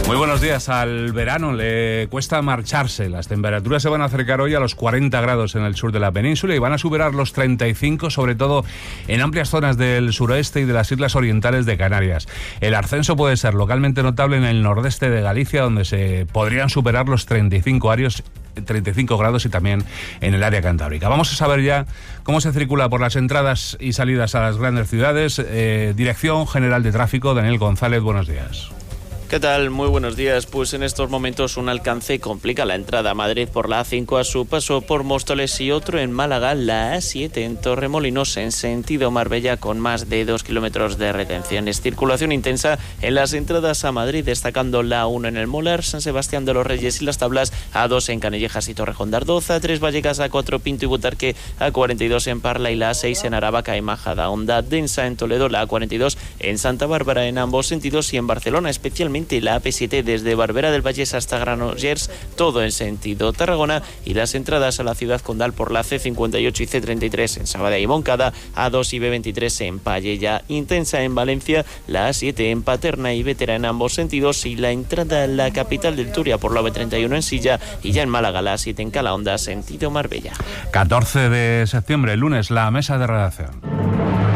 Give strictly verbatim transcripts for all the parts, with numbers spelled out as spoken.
Muy buenos días. Al verano le cuesta marcharse. Las temperaturas se van a acercar hoy a los cuarenta grados en el sur de la península y van a superar los treinta y cinco, sobre todo en amplias zonas del suroeste y de las islas orientales de Canarias. El ascenso puede ser localmente notable en el nordeste de Galicia, donde se podrían superar los treinta y cinco arios treinta y cinco grados y también en el área cantábrica. Vamos a saber ya cómo se circula por las entradas y salidas a las grandes ciudades. Eh, Dirección General de Tráfico, Daniel González, buenos días. ¿Qué tal? Muy buenos días. Pues en estos momentos un alcance complica la entrada a Madrid por la A cinco a su paso por Móstoles y otro en Málaga, la A siete en Torremolinos en sentido Marbella con más de dos kilómetros de retenciones. Circulación intensa en las entradas a Madrid, destacando la A uno en el Molar, San Sebastián de los Reyes y Las Tablas, A dos en Canellejas y Torrejón de Ardoz, A tres Vallecas, A cuatro Pinto y Butarque, A cuarenta y dos en Parla y la A seis en Aravaca y Majadahonda. Densa en Toledo, la A cuarenta y dos en Santa Bárbara en ambos sentidos y en Barcelona especialmente la A P siete desde Barberá del Vallés hasta Granollers, todo en sentido Tarragona, y las entradas a la ciudad condal por la C cincuenta y ocho y C treinta y tres en Sabadell y Moncada, A dos y B veintitrés en Palleya. Intensa en Valencia, la A siete en Paterna y Vétera en ambos sentidos, y la entrada a la capital del Turia por la B treinta y uno en Silla, y ya en Málaga la A siete en Calahonda sentido Marbella. catorce de septiembre, lunes, la mesa de redacción.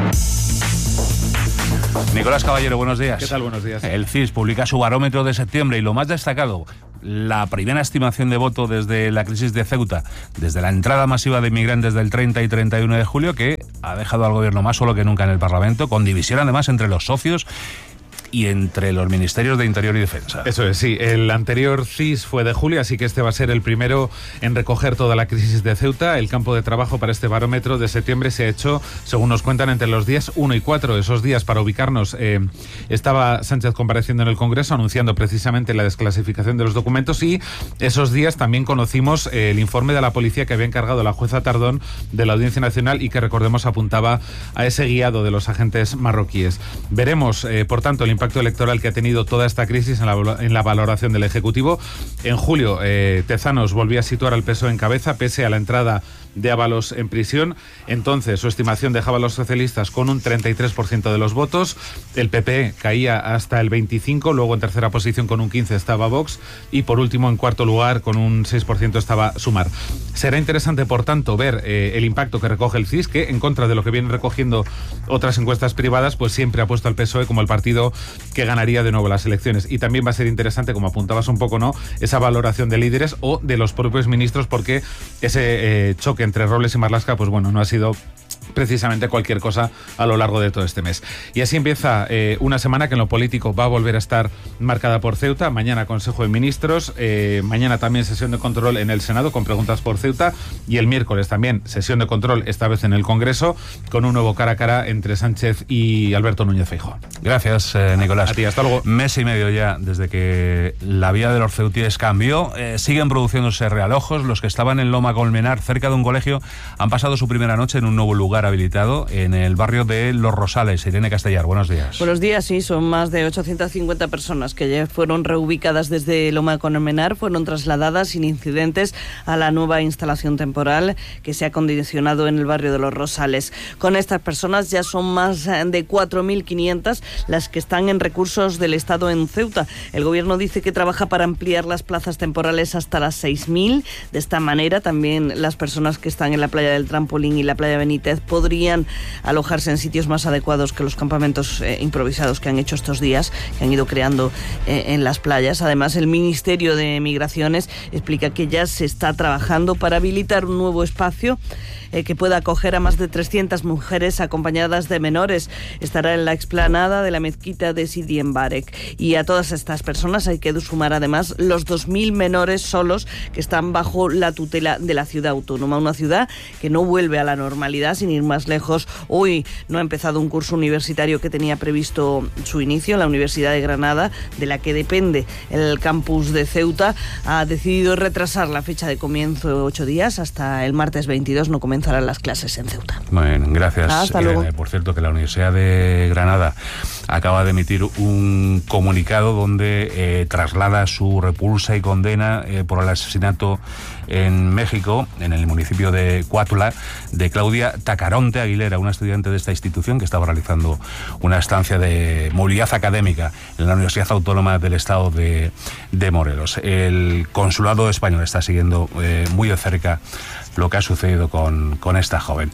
Nicolás Caballero, buenos días. ¿Qué tal? Buenos días. El C I S publica su barómetro de septiembre y lo más destacado, la primera estimación de voto desde la crisis de Ceuta, desde la entrada masiva de inmigrantes del treinta y treinta y uno de julio, que ha dejado al gobierno más solo que nunca en el Parlamento, con división además entre los socios y entre los ministerios de Interior y Defensa. Eso es, sí. El anterior C I S fue de julio, así que este va a ser el primero en recoger toda la crisis de Ceuta. El campo de trabajo para este barómetro de septiembre se ha hecho, según nos cuentan, entre los días uno y cuatro. Esos días, para ubicarnos, eh, estaba Sánchez compareciendo en el Congreso, anunciando precisamente la desclasificación de los documentos, y esos días también conocimos eh, el informe de la policía que había encargado la jueza Tardón de la Audiencia Nacional y que, recordemos, apuntaba a ese guiado de los agentes marroquíes. Veremos, eh, por tanto, el impacto electoral que ha tenido toda esta crisis en la, en la valoración del Ejecutivo. En julio, eh, Tezanos volvía a situar al P S O E en cabeza, pese a la entrada de Ábalos en prisión. Entonces, su estimación dejaba a los socialistas con un treinta y tres por ciento de los votos. El P P caía hasta el veinticinco por ciento, luego en tercera posición con un quince por ciento estaba Vox y por último, en cuarto lugar, con un seis por ciento estaba Sumar. Será interesante, por tanto, ver eh, el impacto que recoge el C I S, que, en contra de lo que vienen recogiendo otras encuestas privadas, pues siempre ha puesto al P S O E como el partido que ganaría de nuevo las elecciones. Y también va a ser interesante, como apuntabas un poco, ¿no?, esa valoración de líderes o de los propios ministros, porque ese eh, choque entre Robles y Marlaska, pues bueno, no ha sido precisamente cualquier cosa a lo largo de todo este mes. Y así empieza eh, una semana que en lo político va a volver a estar marcada por Ceuta. Mañana Consejo de Ministros, eh, mañana también sesión de control en el Senado con preguntas por Ceuta, y el miércoles también sesión de control, esta vez en el Congreso, con un nuevo cara a cara entre Sánchez y Alberto Núñez Feijóo. Gracias, eh, Nicolás. A ti, hasta luego. Mes y medio ya desde que la vía de los ceutíes cambió. Eh, siguen produciéndose realojos. Los que estaban en Loma Colmenar, cerca de un colegio, han pasado su primera noche en un nuevo lugar habilitado en el barrio de Los Rosales. Irene Castellar, buenos días. Buenos días, sí, son más de ochocientas cincuenta personas que ya fueron reubicadas desde Loma Colmenar, fueron trasladadas sin incidentes a la nueva instalación temporal que se ha acondicionado en el barrio de Los Rosales. Con estas personas ya son más de cuatro mil quinientas las que están en recursos del Estado en Ceuta. El gobierno dice que trabaja para ampliar las plazas temporales hasta las seis mil. De esta manera, también las personas que están en la playa del Trampolín y la playa Benítez podrían alojarse en sitios más adecuados que los campamentos eh, improvisados que han hecho estos días, que han ido creando eh, en las playas. Además, el Ministerio de Migraciones explica que ya se está trabajando para habilitar un nuevo espacio eh, que pueda acoger a más de trescientas mujeres acompañadas de menores. Estará en la explanada de la mezquita de Sidi Embarek. Y a todas estas personas hay que sumar además los dos mil menores solos que están bajo la tutela de la ciudad autónoma. Una ciudad que no vuelve a la normalidad. Sin ir más lejos, hoy no ha empezado un curso universitario que tenía previsto su inicio. La Universidad de Granada, de la que depende el campus de Ceuta, ha decidido retrasar la fecha de comienzo ocho días. Hasta el martes veintidós no comenzarán las clases en Ceuta. Muy bien, gracias. Hasta Irene. luego. Por cierto, que la Universidad de Granada acaba de emitir un comunicado donde eh, traslada su repulsa y condena eh, por el asesinato en México, en el municipio de Cuautla, de Claudia Tacarell. Caronte Aguilera, una estudiante de esta institución que estaba realizando una estancia de movilidad académica en la Universidad Autónoma del Estado de, de Morelos. El consulado español está siguiendo eh, muy de cerca lo que ha sucedido con, con esta joven.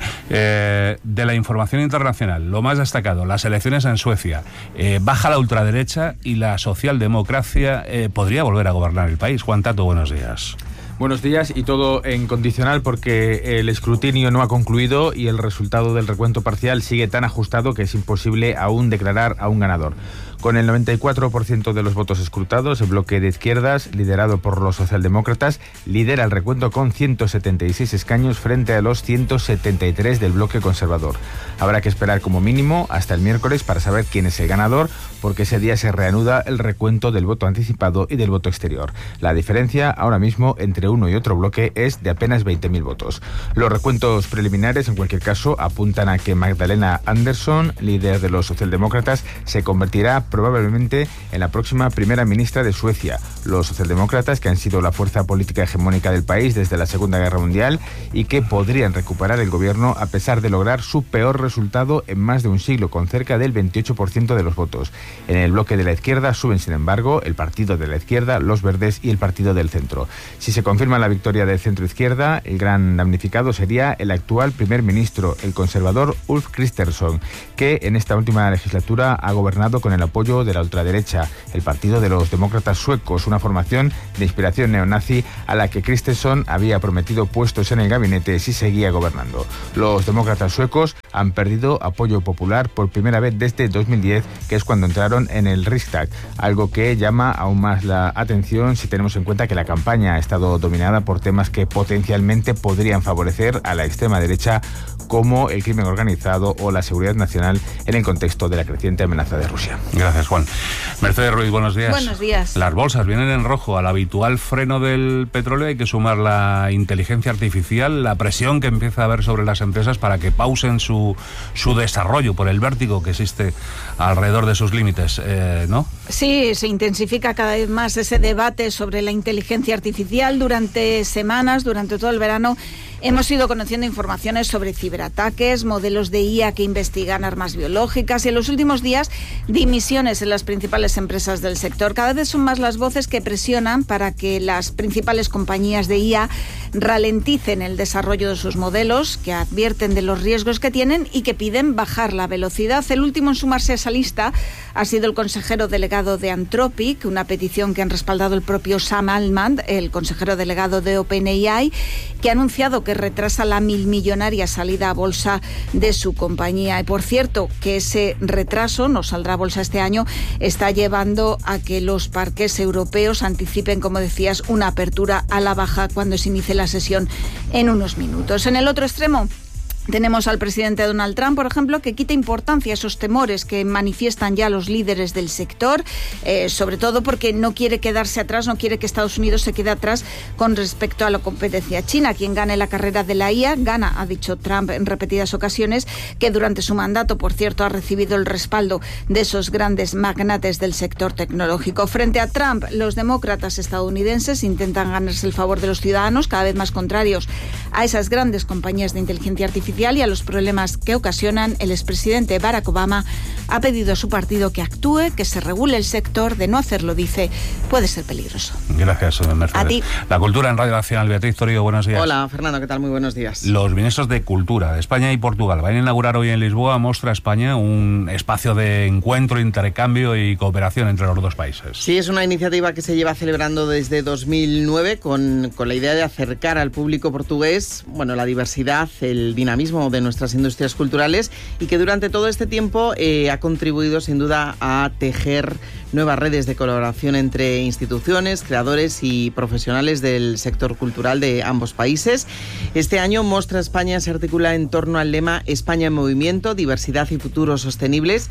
Eh, de la información internacional, lo más destacado, las elecciones en Suecia. Eh, baja la ultraderecha y la socialdemocracia eh, podría volver a gobernar el país. Juan Tato, buenos días. Buenos días, y todo en condicional porque el escrutinio no ha concluido y el resultado del recuento parcial sigue tan ajustado que es imposible aún declarar a un ganador. Con el noventa y cuatro por ciento de los votos escrutados, el bloque de izquierdas, liderado por los socialdemócratas, lidera el recuento con ciento setenta y seis escaños frente a los ciento setenta y tres del bloque conservador. Habrá que esperar como mínimo hasta el miércoles para saber quién es el ganador, porque ese día se reanuda el recuento del voto anticipado y del voto exterior. La diferencia ahora mismo entre uno y otro bloque es de apenas veinte mil votos. Los recuentos preliminares, en cualquier caso, apuntan a que Magdalena Andersson, líder de los socialdemócratas, se convertirá probablemente en la próxima primera ministra de Suecia. Los socialdemócratas, que han sido la fuerza política hegemónica del país desde la Segunda Guerra Mundial y que podrían recuperar el gobierno a pesar de lograr su peor resultado en más de un siglo, con cerca del veintiocho por ciento de los votos. En el bloque de la izquierda suben, sin embargo, el Partido de la Izquierda, los Verdes y el Partido del Centro. Si se confirma la victoria del centro-izquierda, el gran damnificado sería el actual primer ministro, el conservador Ulf Kristersson, que en esta última legislatura ha gobernado con el apoyo de la ultraderecha, el Partido de los Demócratas Suecos, una formación de inspiración neonazi a la que Kristersson había prometido puestos en el gabinete si seguía gobernando. Los demócratas suecos han perdido apoyo popular por primera vez desde dos mil diez, que es cuando entraron en el Riksdag, algo que llama aún más la atención si tenemos en cuenta que la campaña ha estado dominada por temas que potencialmente podrían favorecer a la extrema derecha, como el crimen organizado o la seguridad nacional, en el contexto de la creciente amenaza de Rusia. Gracias, Juan. Mercedes Ruiz, buenos días. Buenos días. Las bolsas vienen en rojo. Al habitual freno del petróleo hay que sumar la inteligencia artificial, la presión que empieza a haber sobre las empresas para que pausen su, su desarrollo por el vértigo que existe alrededor de sus límites, eh, ¿no? Sí, se intensifica cada vez más ese debate sobre la inteligencia artificial. Durante semanas, durante todo el verano, hemos ido conociendo informaciones sobre ciberataques, modelos de I A que investigan armas biológicas y en los últimos días dimisiones en las principales empresas del sector. Cada vez son más las voces que presionan para que las principales compañías de I A ralenticen el desarrollo de sus modelos, que advierten de los riesgos que tienen y que piden bajar la velocidad. El último en sumarse a esa lista ha sido el consejero delegado de Anthropic, una petición que han respaldado el propio Sam Altman, el consejero delegado de OpenAI, que ha anunciado que retrasa la milmillonaria salida a bolsa de su compañía. Y por cierto, que ese retraso, no saldrá a bolsa este año, está llevando a que los parques europeos anticipen, como decías, una apertura a la baja cuando se inicie la sesión en unos minutos. En el otro extremo, tenemos al presidente Donald Trump, por ejemplo, que quita importancia a esos temores que manifiestan ya los líderes del sector, eh, sobre todo porque no quiere quedarse atrás, no quiere que Estados Unidos se quede atrás con respecto a la competencia china. Quien gane la carrera de la I A, gana, ha dicho Trump en repetidas ocasiones, que durante su mandato, por cierto, ha recibido el respaldo de esos grandes magnates del sector tecnológico. Frente a Trump, los demócratas estadounidenses intentan ganarse el favor de los ciudadanos, cada vez más contrarios a esas grandes compañías de inteligencia artificial y a los problemas que ocasionan. El expresidente Barack Obama ha pedido a su partido que actúe, que se regule el sector. De no hacerlo, dice, puede ser peligroso. Gracias, Mercedes. A ti. La cultura en Radio Nacional. Beatriz Torío, buenos días. Hola, Fernando, ¿qué tal? Muy buenos días. Los ministros de Cultura de España y Portugal van a inaugurar hoy en Lisboa Mostra España, un espacio de encuentro, intercambio y cooperación entre los dos países. Sí, es una iniciativa que se lleva celebrando desde dos mil nueve con, con la idea de acercar al público portugués, bueno, la diversidad, el dinamismo de nuestras industrias culturales, y que durante todo este tiempo eh, ha contribuido sin duda a tejer nuevas redes de colaboración entre instituciones, creadores y profesionales del sector cultural de ambos países. Este año Mostra España se articula en torno al lema España en movimiento, diversidad y futuros sostenibles,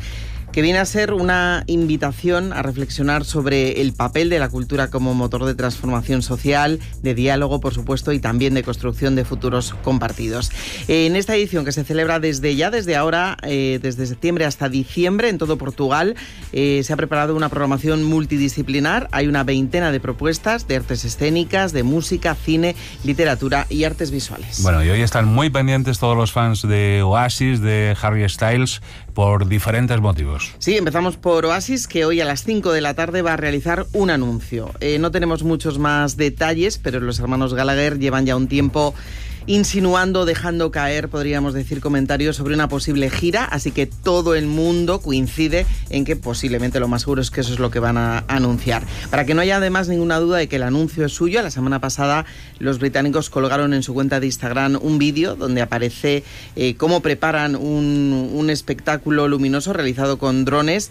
que viene a ser una invitación a reflexionar sobre el papel de la cultura como motor de transformación social, de diálogo, por supuesto, y también de construcción de futuros compartidos. En esta edición, que se celebra desde ya, desde ahora, eh, desde septiembre hasta diciembre, en todo Portugal, eh, se ha preparado una programación multidisciplinar. Hay una veintena de propuestas de artes escénicas, de música, cine, literatura y artes visuales. Bueno, y hoy están muy pendientes todos los fans de Oasis, de Harry Styles, por diferentes motivos. Sí, empezamos por Oasis, que hoy a las cinco de la tarde va a realizar un anuncio. Eh, no tenemos muchos más detalles, pero los hermanos Gallagher llevan ya un tiempo insinuando, dejando caer, podríamos decir, comentarios sobre una posible gira, así que todo el mundo coincide en que posiblemente lo más seguro es que eso es lo que van a anunciar. Para que no haya además ninguna duda de que el anuncio es suyo, la semana pasada los británicos colgaron en su cuenta de Instagram un vídeo donde aparece eh, cómo preparan un, un espectáculo luminoso realizado con drones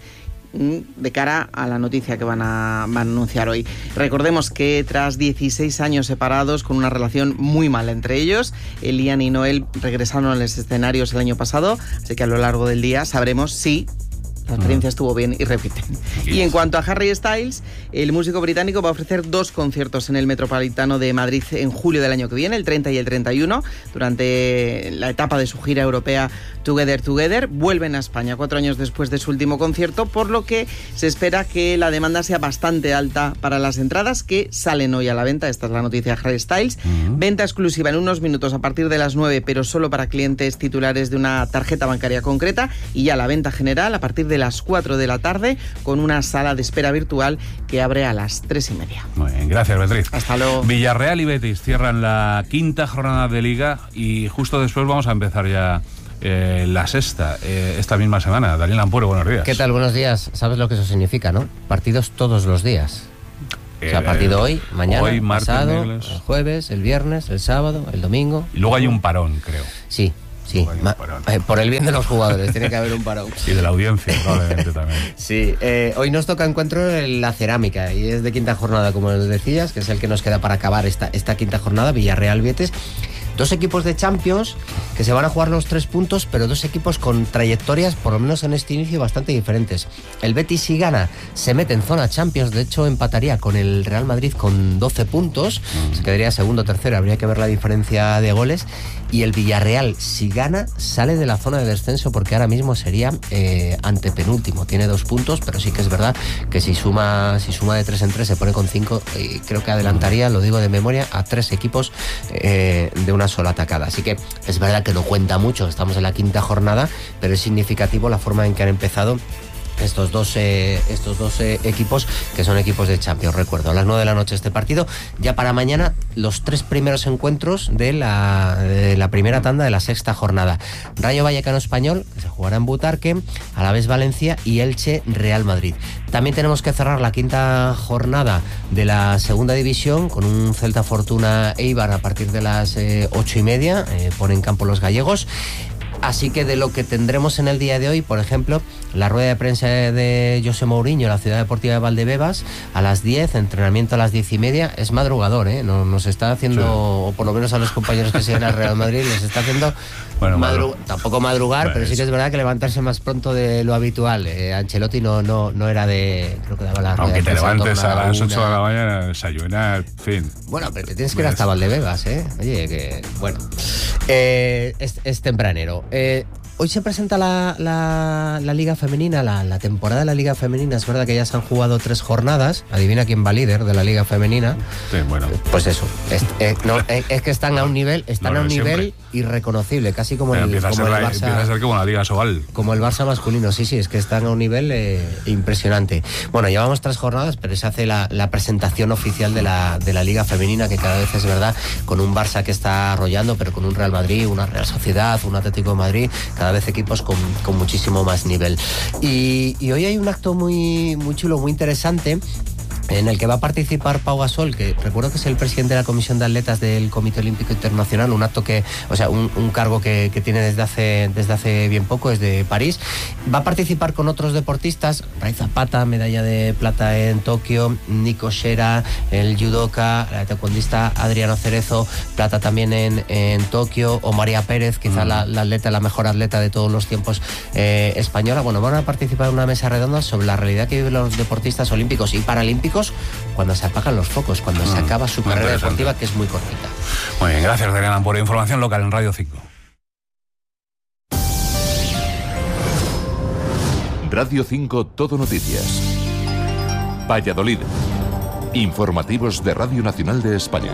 de cara a la noticia que van a, van a anunciar hoy. Recordemos que tras dieciséis años separados, con una relación muy mala entre ellos, Liam y Noel regresaron a los escenarios el año pasado, así que a lo largo del día sabremos si la experiencia estuvo bien y repiten. Y en cuanto a Harry Styles, el músico británico va a ofrecer dos conciertos en el Metropolitano de Madrid en julio del año que viene, el treinta y el treinta y uno, durante la etapa de su gira europea Together Together. Vuelven a España cuatro años después de su último concierto, por lo que se espera que la demanda sea bastante alta para las entradas, que salen hoy a la venta. Esta es la noticia de Harry Styles. Uh-huh. Venta exclusiva en unos minutos a partir de las nueve, pero solo para clientes titulares de una tarjeta bancaria concreta, y ya la venta general a partir de las cuatro de la tarde, con una sala de espera virtual que abre a las tres y media. Muy bien, gracias, Beatriz. Hasta luego. Villarreal y Betis cierran la quinta jornada de Liga y justo después vamos a empezar ya eh, la sexta, eh, esta misma semana. Daniel Ampuero, buenos días. ¿Qué tal? Buenos días. ¿Sabes lo que eso significa, no? Partidos todos los días. O sea, partido hoy, mañana, hoy, martes, pasado, miércoles, el jueves, el viernes, el sábado, el domingo. Y luego hay un parón, creo. Sí. Sí, Ma- eh, por el bien de los jugadores, tiene que haber un parón. Y de la audiencia, probablemente también. Sí, eh, hoy nos toca encuentro en la cerámica y es de quinta jornada, como decías, que es el que nos queda para acabar esta, esta quinta jornada, Villarreal-Betis. Dos equipos de Champions que se van a jugar los tres puntos, pero dos equipos con trayectorias, por lo menos en este inicio, bastante diferentes. El Betis, si gana, se mete en zona Champions, de hecho empataría con el Real Madrid con doce puntos, mm. se quedaría segundo o tercero, habría que ver la diferencia de goles. Y el Villarreal, si gana, sale de la zona de descenso, porque ahora mismo sería eh, antepenúltimo. Tiene dos puntos, pero sí que es verdad que si suma si suma de tres en tres se pone con cinco, y creo que adelantaría, lo digo de memoria, a tres equipos eh, de una sola atacada. Así que es verdad que no cuenta mucho, estamos en la quinta jornada, pero es significativo la forma en que han empezado estos dos eh, estos dos eh, equipos, que son equipos de Champions. Recuerdo, a las nueve de la noche este partido. Ya para mañana los tres primeros encuentros de la, de la primera tanda de la sexta jornada: Rayo Vallecano Español, que se jugará en Butarque, Alavés Valencia y Elche Real Madrid. También tenemos que cerrar la quinta jornada de la segunda división con un Celta Fortuna Eibar a partir de las eh, ocho y media, eh, pone en campo los gallegos. Así que de lo que tendremos en el día de hoy, por ejemplo, la rueda de prensa de José Mourinho en la Ciudad Deportiva de Valdebebas a las diez, entrenamiento a las diez y media. Es madrugador, ¿eh? Nos, nos está haciendo, sí. O por lo menos a los compañeros que siguen al Real Madrid, les está haciendo bueno, madru- tampoco madrugar, bueno, pero sí que es verdad que levantarse más pronto de lo habitual. Eh, Ancelotti no, no, no era de... Creo que daba la Aunque te levantes a las ocho de la mañana, desayunar, en fin. Bueno, pero te tienes que ir hasta Valdebebas, ¿eh? Oye, que... Bueno, eh, es, es tempranero. Eh, hoy se presenta la, la, la Liga Femenina, la, la temporada de la Liga Femenina. Es verdad que ya se han jugado tres jornadas. Adivina quién va líder de la Liga Femenina. Sí, bueno. Pues eso. Es, eh, no, es que están a un nivel, están no, a un nivel siempre. irreconocible, casi como, el, empieza como a el la, Barça. Empieza a ser como la Liga Sobal. Como el Barça masculino, sí, sí, es que están a un nivel eh, impresionante. Bueno, llevamos tres jornadas, pero se hace la, la presentación oficial de la, de la Liga Femenina, que cada vez es verdad, con un Barça que está arrollando, pero con un Real Madrid, una Real Sociedad, un Atlético de Madrid, cada vez equipos con, con muchísimo más nivel. Y, y hoy hay un acto muy, muy chulo, muy interesante, en el que va a participar Pau Gasol, que recuerdo que es el presidente de la Comisión de Atletas del Comité Olímpico Internacional, un acto que, o sea, un, un cargo que, que tiene desde hace, desde hace bien poco, desde París. Va a participar con otros deportistas, Ray Zapata, medalla de plata en Tokio, Nico Shera, el judoka, la taekwondista Adriano Cerezo, plata también en, en Tokio, o María Pérez, quizá mm. la, la atleta, la mejor atleta de todos los tiempos eh, española. Bueno, van a participar en una mesa redonda sobre la realidad que viven los deportistas olímpicos y paralímpicos cuando se apagan los focos, cuando mm, se acaba su carrera deportiva, que es muy cortita. Muy bien, gracias, Adriana, por información local en Radio cinco. Radio cinco Todo Noticias. Valladolid. Informativos de Radio Nacional de España.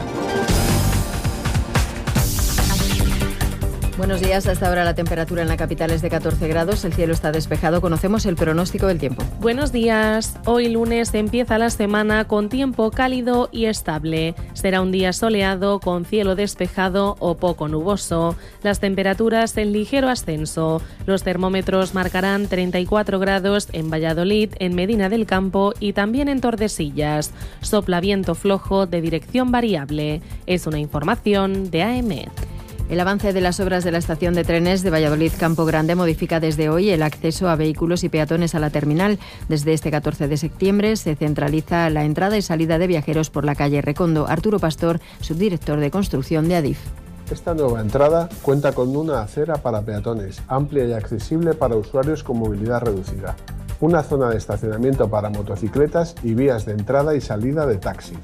Buenos días. Hasta ahora la temperatura en la capital es de catorce grados. El cielo está despejado. Conocemos el pronóstico del tiempo. Buenos días. Hoy lunes empieza la semana con tiempo cálido y estable. Será un día soleado con cielo despejado o poco nuboso. Las temperaturas en ligero ascenso. Los termómetros marcarán treinta y cuatro grados en Valladolid, en Medina del Campo y también en Tordesillas. Sopla viento flojo de dirección variable. Es una información de A M E T. El avance de las obras de la estación de trenes de Valladolid Campo Grande modifica desde hoy el acceso a vehículos y peatones a la terminal. Desde este catorce de septiembre se centraliza la entrada y salida de viajeros por la calle Recondo. Arturo Pastor, subdirector de construcción de Adif. Esta nueva entrada cuenta con una acera para peatones, amplia y accesible para usuarios con movilidad reducida, una zona de estacionamiento para motocicletas y vías de entrada y salida de taxis.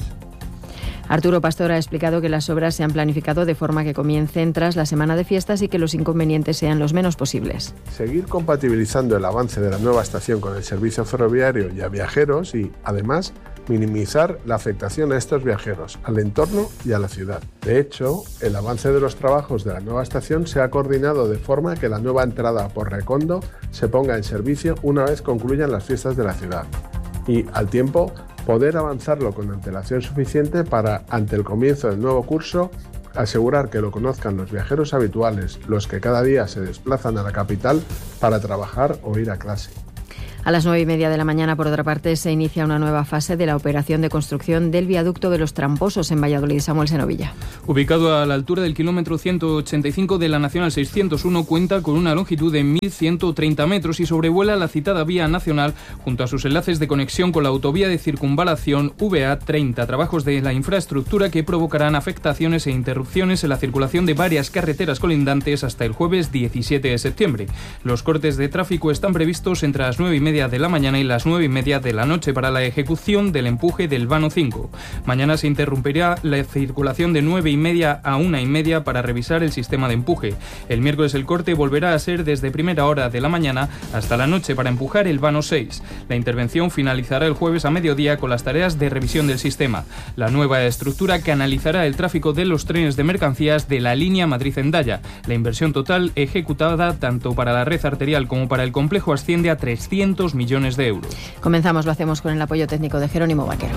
Arturo Pastor ha explicado que las obras se han planificado de forma que comiencen tras la semana de fiestas y que los inconvenientes sean los menos posibles. Seguir compatibilizando el avance de la nueva estación con el servicio ferroviario y a viajeros y, además, minimizar la afectación a estos viajeros, al entorno y a la ciudad. De hecho, el avance de los trabajos de la nueva estación se ha coordinado de forma que la nueva entrada por Recondo se ponga en servicio una vez concluyan las fiestas de la ciudad. Y, al tiempo, poder avanzarlo con antelación suficiente para, ante el comienzo del nuevo curso, asegurar que lo conozcan los viajeros habituales, los que cada día se desplazan a la capital para trabajar o ir a clase. A las nueve y media de la mañana, por otra parte, se inicia una nueva fase de la operación de construcción del viaducto de los Tramposos en Valladolid. Samuel Senovilla. Ubicado a la altura del kilómetro ciento ochenta y cinco de la Nacional seiscientos uno, cuenta con una longitud de mil ciento treinta metros y sobrevuela la citada vía nacional junto a sus enlaces de conexión con la autovía de circunvalación V A treinta. Trabajos de la infraestructura que provocarán afectaciones e interrupciones en la circulación de varias carreteras colindantes hasta el jueves diecisiete de septiembre. Los cortes de tráfico están previstos entre las nueve y media de la mañana y las nueve y media de la noche para la ejecución del empuje del vano cinco. Mañana se interrumpirá la circulación de nueve y media a una y media para revisar el sistema de empuje. El miércoles el corte volverá a ser desde primera hora de la mañana hasta la noche para empujar el vano seis. La intervención finalizará el jueves a mediodía con las tareas de revisión del sistema. La nueva estructura canalizará el tráfico de los trenes de mercancías de la línea Madrid-Hendaya. La inversión total ejecutada tanto para la red arterial como para el complejo asciende a trescientos millones de euros. Comenzamos, lo hacemos con el apoyo técnico de Jerónimo Vaquero.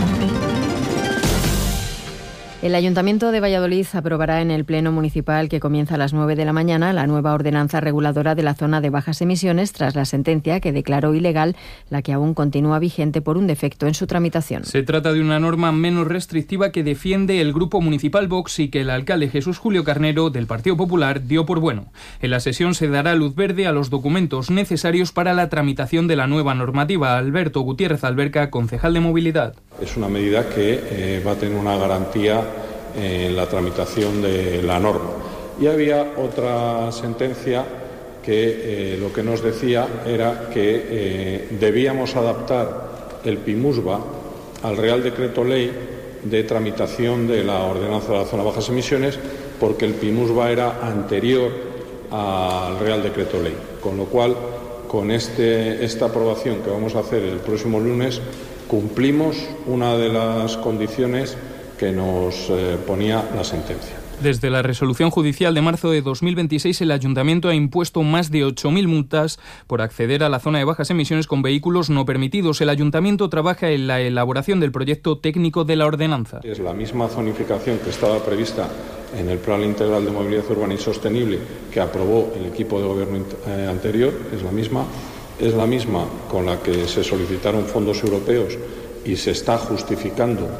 El Ayuntamiento de Valladolid aprobará en el Pleno Municipal, que comienza a las nueve de la mañana, la nueva ordenanza reguladora de la zona de bajas emisiones tras la sentencia que declaró ilegal la que aún continúa vigente por un defecto en su tramitación. Se trata de una norma menos restrictiva que defiende el Grupo Municipal Vox y que el alcalde Jesús Julio Carnero del Partido Popular dio por bueno. En la sesión se dará luz verde a los documentos necesarios para la tramitación de la nueva normativa. Alberto Gutiérrez Alberca, concejal de Movilidad. Es una medida que eh, va a tener una garantía en la tramitación de la norma. Y había otra sentencia que eh, lo que nos decía era que eh, debíamos adaptar el PIMUSBA al Real Decreto Ley de tramitación de la ordenanza de la zona de bajas emisiones, porque el PIMUSBA era anterior al Real Decreto Ley. Con lo cual, con este, esta aprobación que vamos a hacer el próximo lunes, cumplimos una de las condiciones que nos eh, ponía la sentencia. Desde la resolución judicial de marzo de dos mil veintiséis, el Ayuntamiento ha impuesto más de ocho mil multas por acceder a la zona de bajas emisiones con vehículos no permitidos. El Ayuntamiento trabaja en la elaboración del proyecto técnico de la ordenanza. Es la misma zonificación que estaba prevista en el Plan Integral de Movilidad Urbana y Sostenible que aprobó el equipo de gobierno eh, anterior, es la misma, es la misma con la que se solicitaron fondos europeos y se está justificando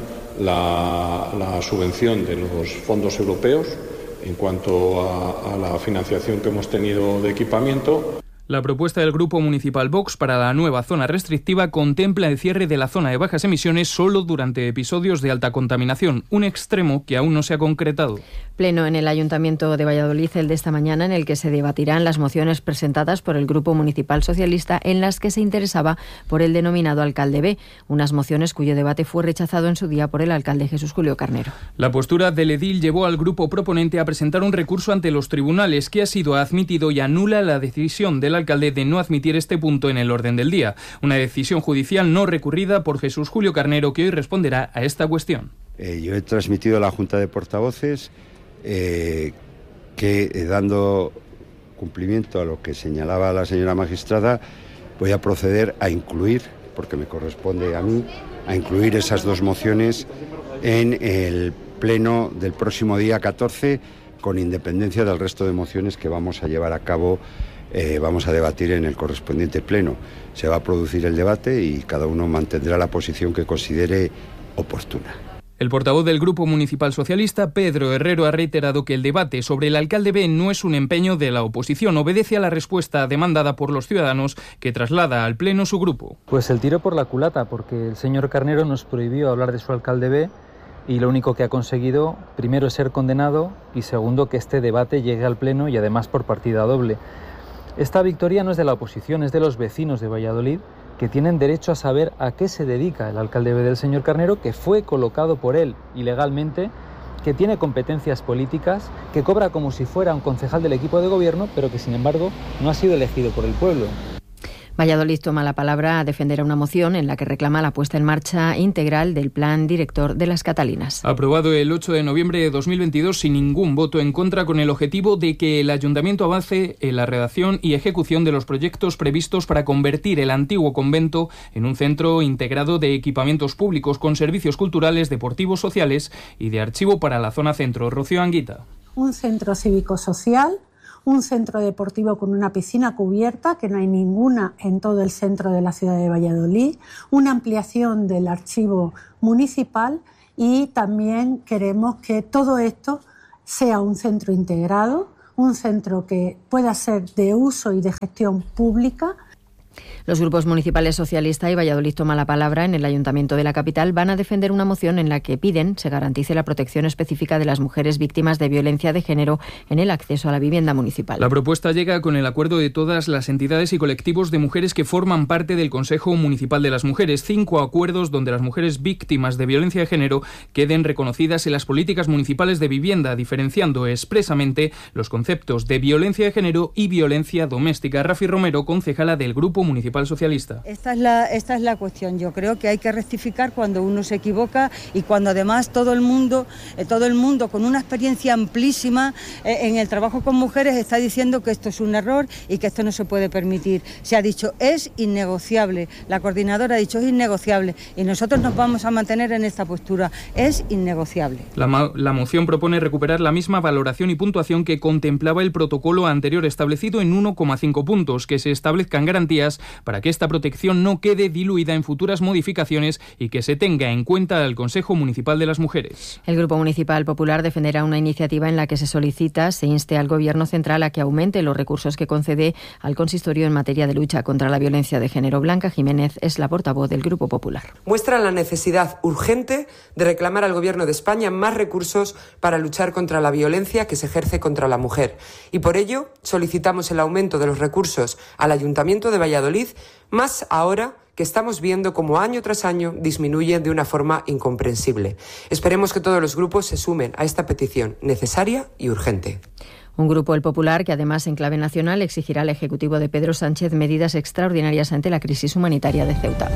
la, la subvención de los fondos europeos en cuanto a, a la financiación que hemos tenido de equipamiento. La propuesta del Grupo Municipal Vox para la nueva zona restrictiva contempla el cierre de la zona de bajas emisiones solo durante episodios de alta contaminación, un extremo que aún no se ha concretado. Pleno en el Ayuntamiento de Valladolid el de esta mañana, en el que se debatirán las mociones presentadas por el Grupo Municipal Socialista en las que se interesaba por el denominado Alcalde B, unas mociones cuyo debate fue rechazado en su día por el alcalde Jesús Julio Carnero. La postura del edil llevó al grupo proponente a presentar un recurso ante los tribunales que ha sido admitido y anula la decisión del alcalde de no admitir este punto en el orden del día. Una decisión judicial no recurrida por Jesús Julio Carnero, que hoy responderá a esta cuestión. Eh, yo he transmitido a la Junta de Portavoces eh, que, eh, dando cumplimiento a lo que señalaba la señora magistrada, voy a proceder a incluir, porque me corresponde a mí, a incluir esas dos mociones en el pleno del próximo día catorce, con independencia del resto de mociones que vamos a llevar a cabo. Eh, vamos a debatir en el correspondiente pleno. Se va a producir el debate y cada uno mantendrá la posición que considere oportuna. El portavoz del Grupo Municipal Socialista, Pedro Herrero, ha reiterado que el debate sobre el alcalde B no es un empeño de la oposición, obedece a la respuesta demandada por los ciudadanos que traslada al pleno su grupo. Pues el tiro por la culata, porque el señor Carnero nos prohibió hablar de su alcalde B y lo único que ha conseguido, primero, es ser condenado y segundo, que este debate llegue al pleno y además por partida doble. Esta victoria no es de la oposición, es de los vecinos de Valladolid, que tienen derecho a saber a qué se dedica el alcalde B del señor Carnero, que fue colocado por él ilegalmente, que tiene competencias políticas, que cobra como si fuera un concejal del equipo de gobierno, pero que sin embargo no ha sido elegido por el pueblo. Valladolid toma la palabra a defender una moción en la que reclama la puesta en marcha integral del plan director de las Catalinas. Aprobado el ocho de noviembre de dos mil veintidós sin ningún voto en contra, con el objetivo de que el Ayuntamiento avance en la redacción y ejecución de los proyectos previstos para convertir el antiguo convento en un centro integrado de equipamientos públicos con servicios culturales, deportivos, sociales y de archivo para la zona centro. Rocío Anguita. Un centro cívico-social, un centro deportivo con una piscina cubierta, que no hay ninguna en todo el centro de la ciudad de Valladolid, una ampliación del archivo municipal y también queremos que todo esto sea un centro integrado, un centro que pueda ser de uso y de gestión pública. Los grupos municipales Socialista y Valladolid Toma la Palabra en el Ayuntamiento de la capital van a defender una moción en la que piden se garantice la protección específica de las mujeres víctimas de violencia de género en el acceso a la vivienda municipal. La propuesta llega con el acuerdo de todas las entidades y colectivos de mujeres que forman parte del Consejo Municipal de las Mujeres. Cinco acuerdos donde las mujeres víctimas de violencia de género queden reconocidas en las políticas municipales de vivienda, diferenciando expresamente los conceptos de violencia de género y violencia doméstica. Rafi Romero, concejala del Grupo Municipal Socialista. Esta es la, esta es la cuestión. Yo creo que hay que rectificar cuando uno se equivoca y cuando además todo el mundo, eh, todo el mundo con una experiencia amplísima eh, en el trabajo con mujeres está diciendo que esto es un error y que esto no se puede permitir. Se ha dicho es innegociable. La coordinadora ha dicho es innegociable y nosotros nos vamos a mantener en esta postura. Es innegociable. La, la moción propone recuperar la misma valoración y puntuación que contemplaba el protocolo anterior establecido en uno coma cinco puntos, que se establezcan garantías para que esta protección no quede diluida en futuras modificaciones y que se tenga en cuenta al Consejo Municipal de las Mujeres. El Grupo Municipal Popular defenderá una iniciativa en la que se solicita, se inste al Gobierno central a que aumente los recursos que concede al consistorio en materia de lucha contra la violencia de género. Blanca Jiménez es la portavoz del Grupo Popular. Muestra la necesidad urgente de reclamar al Gobierno de España más recursos para luchar contra la violencia que se ejerce contra la mujer. Y por ello solicitamos el aumento de los recursos al Ayuntamiento de Valladolid, más ahora que estamos viendo cómo año tras año disminuyen de una forma incomprensible. Esperemos que todos los grupos se sumen a esta petición necesaria y urgente. Un grupo, el Popular, que además en clave nacional exigirá al Ejecutivo de Pedro Sánchez medidas extraordinarias ante la crisis humanitaria de Ceuta.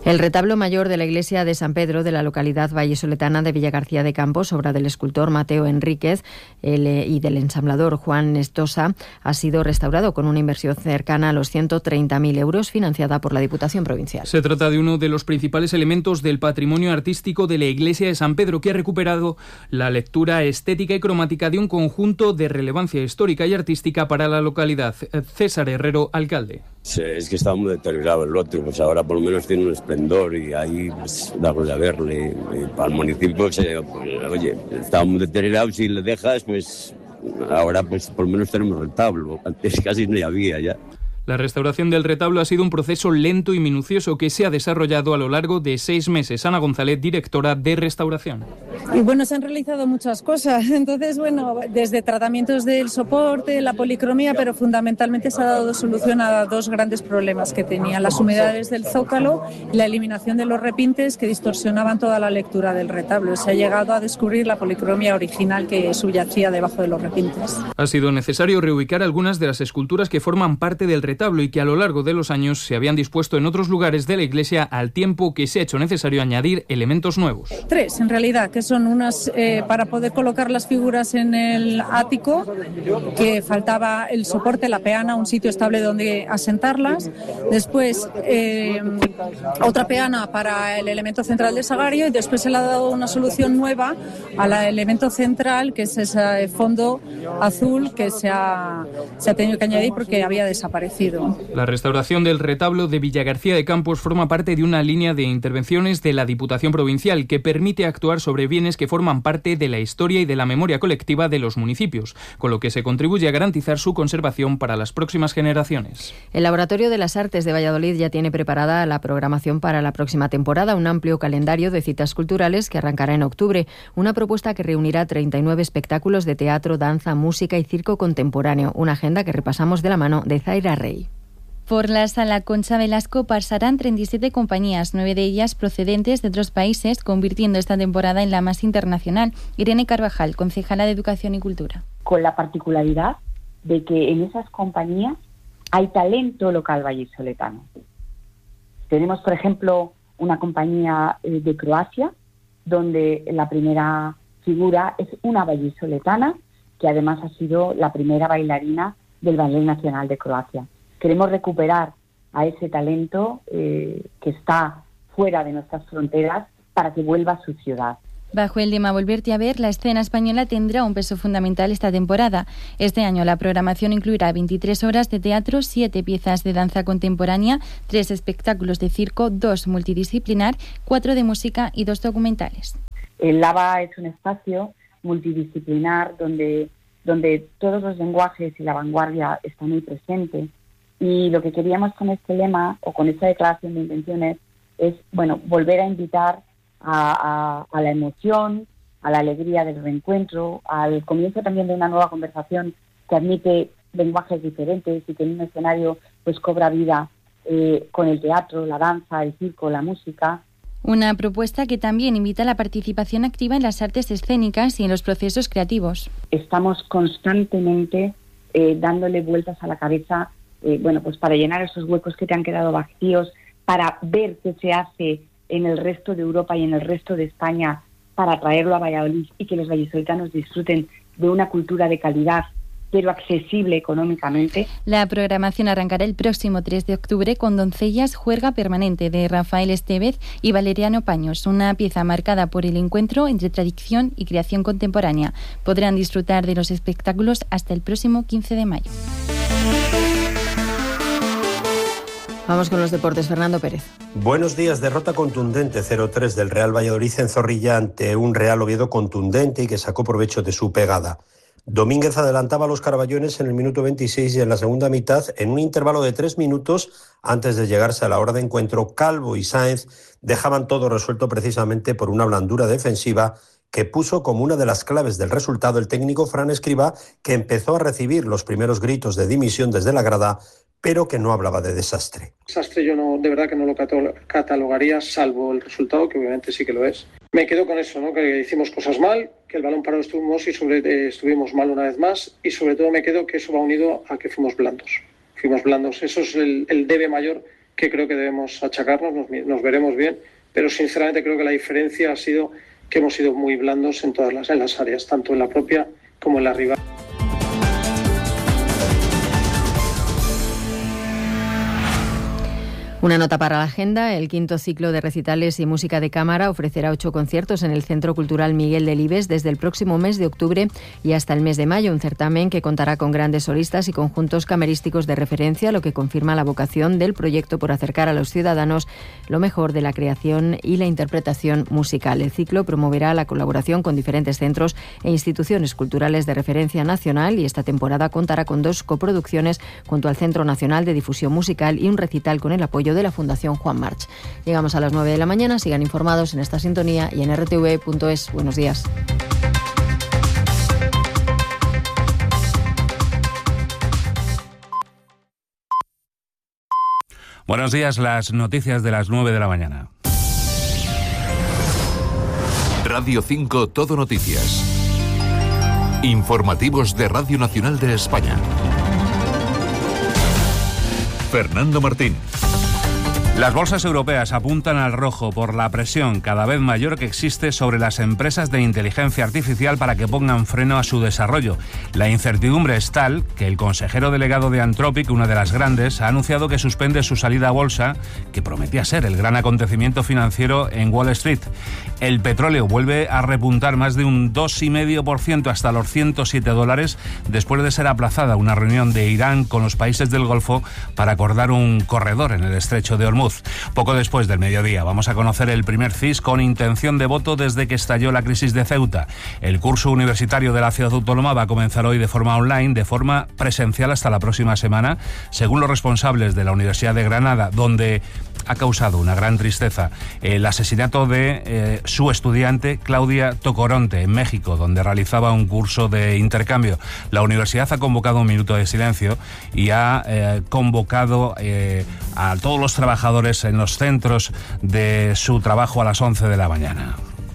El retablo mayor de la iglesia de San Pedro de la localidad vallisoletana de Villagarcía de Campos, obra del escultor Mateo Enríquez el, y del ensamblador Juan Nestosa, ha sido restaurado con una inversión cercana a los ciento treinta mil euros financiada por la Diputación Provincial. Se trata de uno de los principales elementos del patrimonio artístico de la iglesia de San Pedro, que ha recuperado la lectura estética y cromática de un conjunto de relevancia histórica y artística para la localidad. César Herrero, alcalde. Sí, es que estaba muy deteriorado el otro, pues ahora por lo menos tiene un esplendor y ahí pues, da cosa verle. Y para el municipio, pues, pues, oye, estaba muy deteriorado, si le dejas, pues ahora pues por lo menos tenemos retablo, antes casi no había ya. La restauración del retablo ha sido un proceso lento y minucioso que se ha desarrollado a lo largo de seis meses. Ana González, directora de restauración. Y bueno, se han realizado muchas cosas. Entonces, bueno, desde tratamientos del soporte, la policromía, pero fundamentalmente se ha dado solución a dos grandes problemas que tenían: las humedades del zócalo y la eliminación de los repintes que distorsionaban toda la lectura del retablo. Se ha llegado a descubrir la policromía original que subyacía debajo de los repintes. Ha sido necesario reubicar algunas de las esculturas que forman parte del retablo y que a lo largo de los años se habían dispuesto en otros lugares de la iglesia, al tiempo que se ha hecho necesario añadir elementos nuevos. Tres, en realidad, que son unas eh, para poder colocar las figuras en el ático, que faltaba el soporte, la peana, un sitio estable donde asentarlas. Después, eh, otra peana para el elemento central del sagario, y después se le ha dado una solución nueva al elemento central, que es ese fondo azul que se ha, se ha tenido que añadir porque había desaparecido. La restauración del retablo de Villagarcía de Campos forma parte de una línea de intervenciones de la Diputación Provincial que permite actuar sobre bienes que forman parte de la historia y de la memoria colectiva de los municipios, con lo que se contribuye a garantizar su conservación para las próximas generaciones. El Laboratorio de las Artes de Valladolid ya tiene preparada la programación para la próxima temporada, un amplio calendario de citas culturales que arrancará en octubre, una propuesta que reunirá treinta y nueve espectáculos de teatro, danza, música y circo contemporáneo, una agenda que repasamos de la mano de Zaira Rey. Por la Sala Concha Velasco pasarán treinta y siete compañías, nueve de ellas procedentes de otros países, convirtiendo esta temporada en la más internacional. Irene Carvajal, concejala de Educación y Cultura. Con la particularidad de que en esas compañías hay talento local vallisoletano. Tenemos, por ejemplo, una compañía de Croacia, donde la primera figura es una vallisoletana, que además ha sido la primera bailarina del Ballet Nacional de Croacia. Queremos recuperar a ese talento eh, que está fuera de nuestras fronteras para que vuelva a su ciudad. Bajo el lema Volverte a ver, la escena española tendrá un peso fundamental esta temporada. Este año la programación incluirá veintitrés horas de teatro, siete piezas de danza contemporánea, tres espectáculos de circo, dos multidisciplinar, cuatro de música y dos documentales. El Lava es un espacio multidisciplinar donde, donde todos los lenguajes y la vanguardia están muy presentes. Y lo que queríamos con este lema o con esta declaración de intenciones es, bueno, volver a invitar a, a, a la emoción, a la alegría del reencuentro, al comienzo también de una nueva conversación que admite lenguajes diferentes y que en un escenario pues cobra vida eh, con el teatro, la danza, el circo, la música. Una propuesta que también invita a la participación activa en las artes escénicas y en los procesos creativos. Estamos constantemente eh, dándole vueltas a la cabeza Eh, bueno, pues para llenar esos huecos que te han quedado vacíos, para ver qué se hace en el resto de Europa y en el resto de España para traerlo a Valladolid y que los vallisoletanos disfruten de una cultura de calidad, pero accesible económicamente. La programación arrancará el próximo tres de octubre con Doncellas, Juerga Permanente de Rafael Estevez y Valeriano Paños, una pieza marcada por el encuentro entre tradición y creación contemporánea. Podrán disfrutar de los espectáculos hasta el próximo quince de mayo. Vamos con los deportes. Fernando Pérez. Buenos días. Derrota contundente cero tres del Real Valladolid en Zorrilla ante un Real Oviedo contundente y que sacó provecho de su pegada. Domínguez adelantaba a los carballones en el minuto veintiséis y en la segunda mitad, en un intervalo de tres minutos antes de llegarse a la hora de encuentro, Calvo y Sáenz dejaban todo resuelto precisamente por una blandura defensiva que puso como una de las claves del resultado el técnico Fran Escribá, que empezó a recibir los primeros gritos de dimisión desde la grada, pero que no hablaba de desastre. Desastre yo no, de verdad que no lo catalogaría, salvo el resultado, que obviamente sí que lo es. Me quedo con eso, ¿no? Que hicimos cosas mal, que el balón parado estuvimos y sobre, eh, estuvimos mal una vez más, y sobre todo me quedo que eso va unido a que fuimos blandos. Fuimos blandos, eso es el, el debe mayor que creo que debemos achacarnos, nos, nos veremos bien, pero sinceramente creo que la diferencia ha sido que hemos sido muy blandos en todas las, en las áreas, tanto en la propia como en la rival. Una nota para la agenda. El quinto ciclo de recitales y música de cámara ofrecerá ocho conciertos en el Centro Cultural Miguel Delibes desde el próximo mes de octubre y hasta el mes de mayo. Un certamen que contará con grandes solistas y conjuntos camerísticos de referencia, lo que confirma la vocación del proyecto por acercar a los ciudadanos lo mejor de la creación y la interpretación musical. El ciclo promoverá la colaboración con diferentes centros e instituciones culturales de referencia nacional y esta temporada contará con dos coproducciones junto al Centro Nacional de Difusión Musical y un recital con el apoyo de la Fundación Juan March. Llegamos a las nueve de la mañana, sigan informados en esta sintonía y en r t v punto es. Buenos días. Buenos días, las noticias de las nueve de la mañana. Radio cinco Todo Noticias. Informativos de Radio Nacional de España. Fernando Martín. Las bolsas europeas apuntan al rojo por la presión cada vez mayor que existe sobre las empresas de inteligencia artificial para que pongan freno a su desarrollo. La incertidumbre es tal que el consejero delegado de Anthropic, una de las grandes, ha anunciado que suspende su salida a bolsa, que prometía ser el gran acontecimiento financiero en Wall Street. El petróleo vuelve a repuntar más de un dos coma cinco por ciento hasta los ciento siete dólares después de ser aplazada una reunión de Irán con los países del Golfo para acordar un corredor en el estrecho de Hormuz. Poco después del mediodía vamos a conocer el primer C I S con intención de voto desde que estalló la crisis de Ceuta. El curso universitario de la ciudad autónoma va a comenzar hoy de forma online, de forma presencial hasta la próxima semana, según los responsables de la Universidad de Granada, donde ha causado una gran tristeza el asesinato de eh, su estudiante Claudia Tocoronte en México, donde realizaba un curso de intercambio. La universidad ha convocado un minuto de silencio y ha eh, convocado eh, a todos los trabajadores en los centros de su trabajo a las once de la mañana.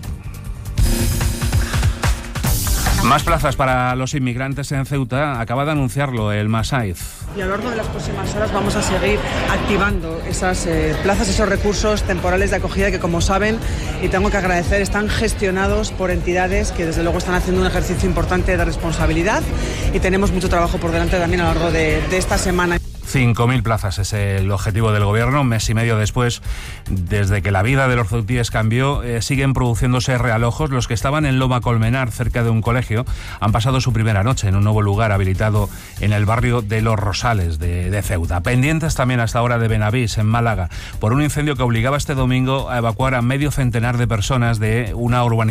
Más plazas para los inmigrantes en Ceuta, acaba de anunciarlo el Masaiz. Y a lo largo de las próximas horas vamos a seguir activando esas eh, plazas, esos recursos temporales de acogida que, como saben, y tengo que agradecer, están gestionados por entidades que desde luego están haciendo un ejercicio importante de responsabilidad y tenemos mucho trabajo por delante también a lo largo de, de esta semana. cinco mil plazas es el objetivo del gobierno. Un mes y medio después, desde que la vida de los ceutíes cambió, eh, siguen produciéndose realojos. Los que estaban en Loma Colmenar, cerca de un colegio, han pasado su primera noche en un nuevo lugar habilitado en el barrio de Los Rosales de, de Ceuta. Pendientes también hasta ahora de Benavís, en Málaga, por un incendio que obligaba este domingo a evacuar a medio centenar de personas de una urbanización